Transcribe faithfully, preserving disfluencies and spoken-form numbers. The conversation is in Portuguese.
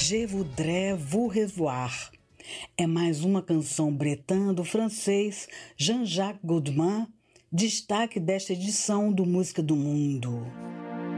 Je voudrais vous revoir. É mais uma canção bretã do francês Jean-Jacques Goldman, destaque desta edição do Música do Mundo.